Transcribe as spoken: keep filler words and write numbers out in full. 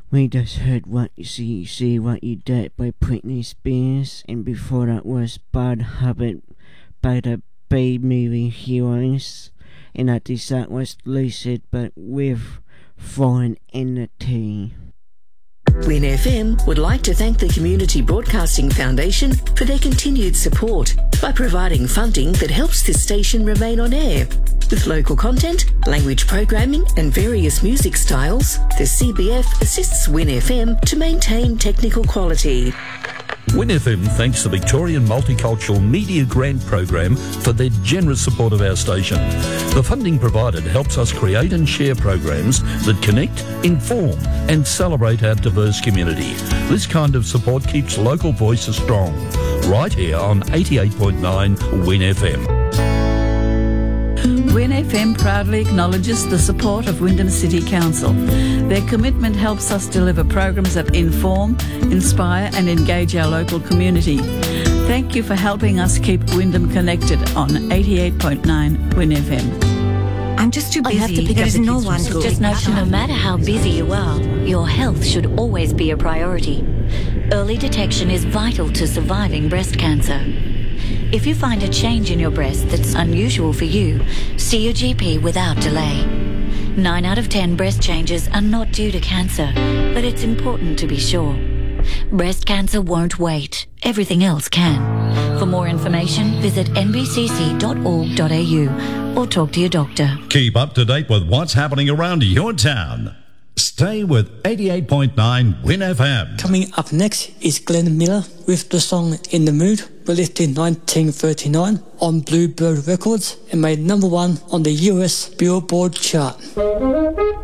We just heard What You See, You See What You Get by Britney Spears, and before that was Bad Habit by the B-Movie Heroes, and at least that was Lucid but with Foreign Entity. Win F M would like to thank the Community Broadcasting Foundation for their continued support by providing funding that helps this station remain on air. With local content, language programming and various music styles, the C B F assists Win F M to maintain technical quality. Win F M thanks the Victorian Multicultural Media Grant Program for their generous support of our station. The funding provided helps us create and share programs that connect, inform and celebrate our diverse community. This kind of support keeps local voices strong. Right here on eighty-eight point nine Win F M. Win F M proudly acknowledges the support of Wyndham City Council. Their commitment helps us deliver programs that inform, inspire and engage our local community. Thank you for helping us keep Wyndham connected on eighty-eight point nine Win F M. I'm just too busy. I have to pick there up is the no kids one from school. to Just know, no matter how busy you are, your health should always be a priority. Early detection is vital to surviving breast cancer. If you find a change in your breast that's unusual for you, see your G P without delay. Nine out of ten breast changes are not due to cancer, but it's important to be sure. Breast cancer won't wait. Everything else can. For more information, visit n b c c dot org dot a u or talk to your doctor. Keep up to date with what's happening around your town. Stay with eighty-eight point nine Win F M. Coming up next is Glenn Miller with the song In the Mood, released in nineteen thirty-nine on Bluebird Records and made number one on the U S Billboard chart.